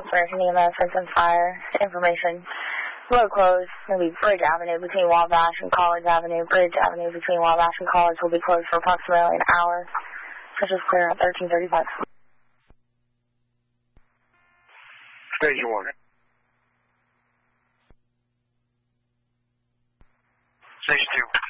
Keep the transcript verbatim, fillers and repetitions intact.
American E M S, Hudson Fire. Information. Road closed. It's going to be Bridge Avenue between Wabash and College Avenue. Bridge Avenue between Wabash and College will be closed for approximately an hour. Such as clear at thirteen thirty-five. Station one. Station two.